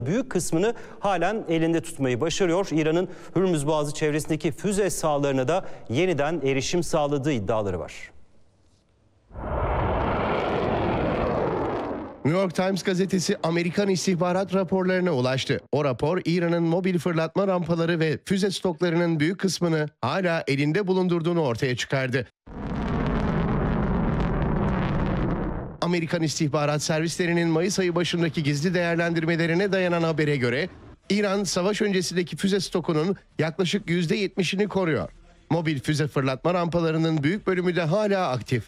büyük kısmını halen elinde tutmayı başarıyor. İran'ın Hürmüz Boğazı çevresindeki füze sahalarına da yeniden erişim sağladığı iddiaları var. New York Times gazetesi Amerikan istihbarat raporlarına ulaştı. O rapor İran'ın mobil fırlatma rampaları ve füze stoklarının büyük kısmını hala elinde bulundurduğunu ortaya çıkardı. Amerikan istihbarat servislerinin Mayıs ayı başındaki gizli değerlendirmelerine dayanan habere göre İran savaş öncesindeki füze stokunun yaklaşık %70'ini koruyor. Mobil füze fırlatma rampalarının büyük bölümü de hala aktif.